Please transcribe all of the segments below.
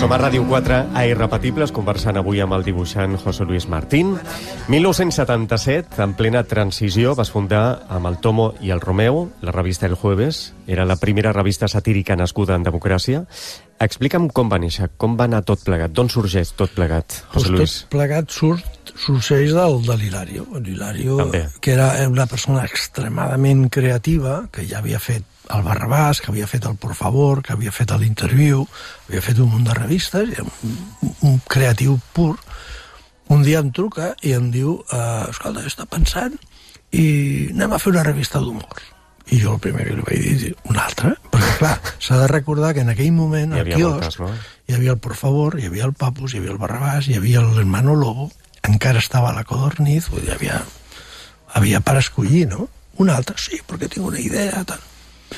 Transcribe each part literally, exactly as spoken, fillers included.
Som a Ràdio quatre, a Irrepetibles, conversant avui amb el dibuixant José Luis Martín. mil nou-cents setanta-set, en plena transició, vas fundar amb el Tomo i el Romeu la revista El Jueves. Era la primera revista satírica nascuda en democràcia. Explica'm com va néixer, com va anar tot plegat, d'on sorgeix tot plegat, José Luis? Tot plegat surt, sorgeix del, de l'Hilario. L'Hilario, que era una persona extremadament creativa, que ja havia fet el Barrabàs, que havia fet el Por Favor, que havia fet l'Interviu, havia fet un munt de revistes, un, un creatiu pur. Un dia em truca i em diu, eh, escolta, jo estava pensant i anem a fer una revista d'humor. I jo el primer que li vaig dir, una altra? Perquè, clar, s'ha de recordar que en aquell moment al quiosc moltes, no? Hi havia el Por Favor, hi havia el Papus, hi havia el Barrabàs, hi havia l'Hermano Lobo, encara estava la Codorniz, vull dir, hi havia, havia per escollir, no? Una altra, sí, perquè tinc una idea, tal.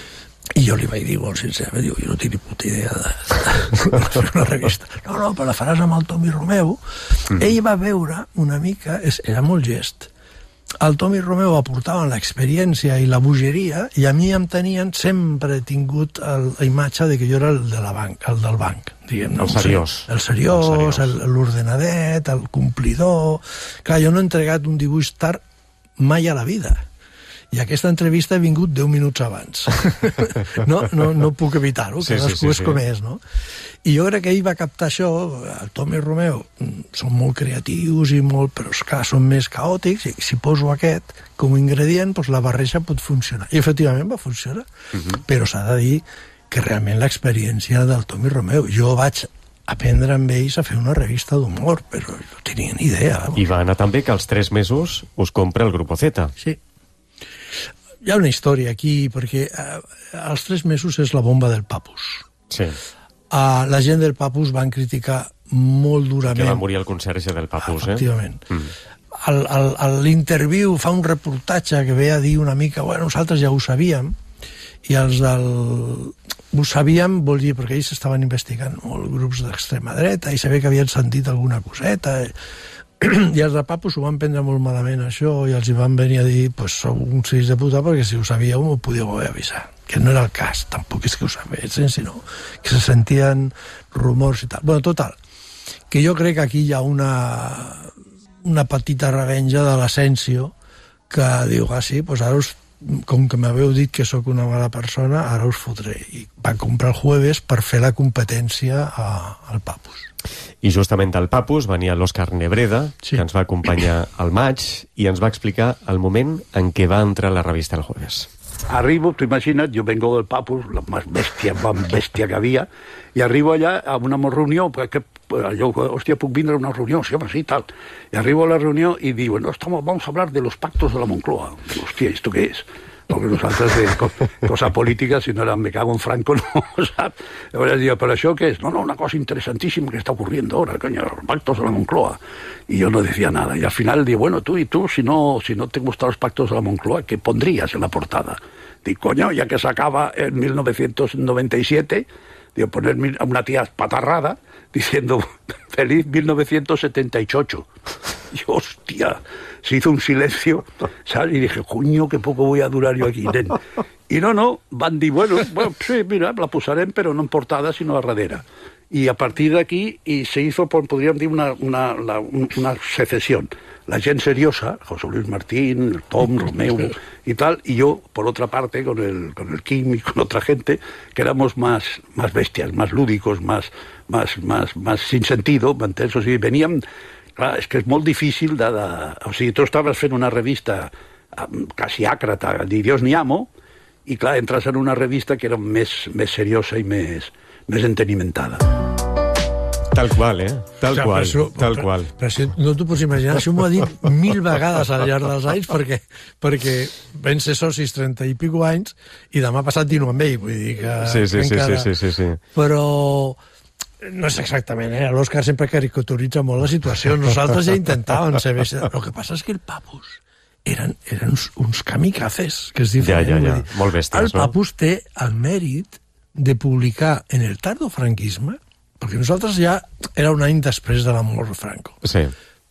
I jo li vaig dir molt sincerament, diu, jo no tinc ni puta idea de, de, de fer una revista. No, no, però la faràs amb el Tomi Romeu. Mm. Ell va veure una mica, és, era molt gest. El Tomi Romeu aportaven l'experiència i la bogeria, i a mi em tenien, sempre he tingut el, la imatge de que jo era el, de la banc, el del banc. Diguem, no? El seriós. El seriós, l'ordenadet, el complidor... Clar, jo no he entregat un dibuix tard mai a la vida. I aquesta entrevista ha vingut deu minuts abans. no, no, no puc evitar-ho, sí, cadascú sí, sí, és sí. com és, no? I jo crec que ell va captar això, el Tomi Romeu, són molt creatius i molt, però esclar, són més caòtics, i si poso aquest com a ingredient, doncs la barreja pot funcionar. I efectivament va funcionar, uh -huh. però s'ha de dir que realment l'experiència del Tomi Romeu, jo vaig aprendre amb ells a fer una revista d'humor, però no tenia ni idea. I va anar també que als tres mesos us compra el Grupo Z. Sí. Hi ha una història aquí, perquè eh, als tres mesos és la bomba del Papus. Sí. Uh, la gent del Papus van criticar molt durament... Que va morir el conserge del Papus, efectivament. eh? Efectivament. Mm. L'Interviu fa un reportatge que ve a dir una mica, bueno, nosaltres ja ho sabíem, i els del... Ho sabíem, vol dir, perquè ells estaven investigant molt grups d'extrema dreta, i sabia que havien sentit alguna coseta... I els de Papus ho van prendre molt malament, això, i els hi van venir a dir, pues sou uns fills de puta, perquè si ho sabíeu m'ho podíeu haver avisat. Que no era el cas, tampoc és que ho sabessin, sinó que se sentien rumors i tal. Bueno, total, que jo crec que aquí hi ha una, una petita revenja de l'Asensio que diu, ah, sí, doncs ara us, com que m'haveu dit que sóc una mala persona, ara us fotré. I va comprar el Jueves per fer la competència a, al Papus. I justament del Papus venia l'Òscar Nebreda, sí. que ens va acompanyar al maig i ens va explicar el moment en què va entrar la revista El Jueves. Arribo, tú imaginas, yo vengo del Papus, la más bestia, más bestia que había, y arribo allá a una reunión, porque yo, hostia, puc vindre a una reunión, sí, sí, tal. Y arribo a la reunión y digo, no, estamos, vamos a hablar de los pactos de la Moncloa. Digo, hostia, ¿esto qué es? Porque nosaltres de co cosa política, si no era me cago en Franco, no, ¿sabes? Ahora digo, ¿pero això qué es? No, no, una cosa interesantísima que está ocurriendo ahora, coño, los pactos de la Moncloa. Y yo no decía nada. Y al final digo, bueno, tú y tú, si no, si no te gustan los pactos de la Moncloa, ¿qué pondrías en la portada? Digo, coño, ya que se acaba en mil novecientos noventa y siete, digo, poner a una tía patarrada diciendo, feliz mil novecientos setenta y ocho. Y hostia, se hizo un silencio, ¿sabes? Y dije, coño, que poco voy a durar yo aquí, nen. Y no, no, van dir, bueno, bueno, sí, mira, la posarem, pero no en portada, sino a darrere. Y a partir de aquí y se hizo, podríamos decir, una, una, la, una secesión. La gente seriosa, José Luis Martín, el Tom, Romeu y tal, y yo, por otra parte, con el, con el Kim y con otra gente, que éramos más, más bestias, más lúdicos, más, más, más, más sin sentido, ¿m'entens? O sigui, veníem... Clar, és que és molt difícil de... de o sigui, tu estaves fent una revista quasi àcrata, ni Dios ni amo, i clar, entres en una revista que era més, més seriosa i més, més entenimentada. Tal qual, eh? Tal o sigui, qual, això, tal però, qual. Però si no t'ho pots imaginar, això m'ho ha dit mil vegades al llarg dels anys, perquè, perquè vam ser socis trenta i pico anys, i demà passat dino amb ell, vull dir que... Sí, sí, encara... sí, sí, sí, sí. Però... No és exactament, eh? L'Òscar sempre caricaturitza molt la situació. Nosaltres ja intentàvem ser més... El que passa és que el Papus eren, eren uns, uns kamikazes, que és diferent. Ja, ja, ja. Molt bèsties, el Papus no? té el mèrit de publicar en el tardofranquisme, perquè nosaltres ja era un any després de la mort de Franco. Sí.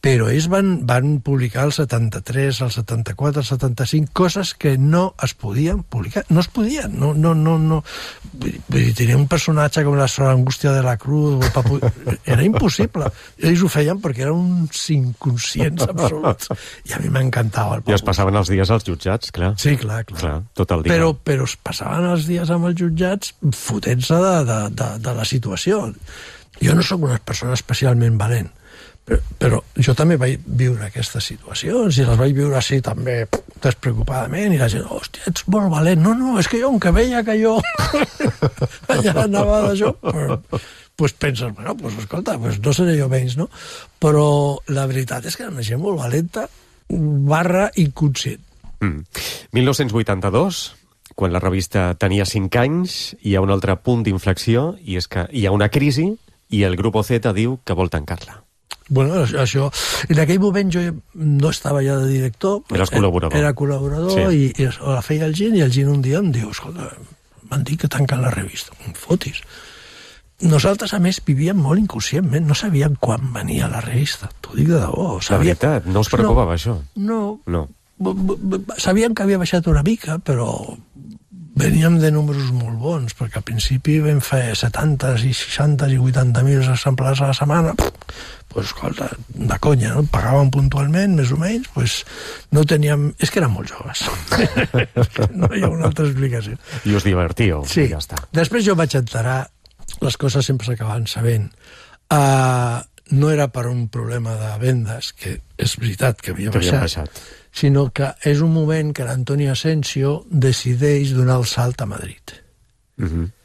però ells van, van publicar el setanta-tres, el setanta-quatre, el setanta-cinc, coses que no es podien publicar. No es podien. No, no, no, no. Vull dir, tenir un personatge com la Sor Angústia de la Cruz, o Papu... era impossible. Ells ho feien perquè eren uns inconscients absoluts. I a mi m'encantava el Papu. I es passaven els dies als jutjats, clar. Sí, clar, clar. clar tot el dia. Però, però es passaven els dies amb els jutjats fotent-se de, de, de, de la situació. Jo no sóc una persona especialment valent, Però, però jo també vaig viure aquestes situacions i les vaig viure així també despreocupadament i la gent, hòstia, ets molt valent. No, no, és que jo, que veia que jo allà anava d'això, però pues penses, bueno, pues escolta, pues no seré jo menys, no? Però la veritat és que era una gent molt valenta barra inconscient. Mm. mil nou-cents vuitanta-dos, quan la revista tenia cinc anys, hi ha un altre punt d'inflexió i és que hi ha una crisi i el Grupo Z diu que vol tancar-la. Bueno, això... En aquell moment jo no estava ja de director. Eres col·laborador. Era col·laborador sí. i, i la feia el Gin, i el Gin un dia em diu, escolta, m'han dit que tanquen la revista. Em fotis. Nosaltres, a més, vivíem molt inconscientment. No sabíem quan venia la revista. T'ho dic de debò. La veritat, no us preocupava no, això? No. No. Sabíem que havia baixat una mica, però veníem de números molt bons, perquè al principi vam fer setanta, i seixanta i vuitanta mil exemplars a la setmana. Pues, escolta, de conya, no? Pagaven puntualment, més o menys, pues, no teníem... És que érem molt joves. No hi ha una altra explicació. I us divertíeu, sí. I ja està. Després jo vaig enterar, les coses sempre s'acabaven sabent. Uh, no era per un problema de vendes, que és veritat que havia que baixat, baixat, sinó que és un moment que l'Antoni Asensio decideix donar el salt a Madrid. Uh-huh.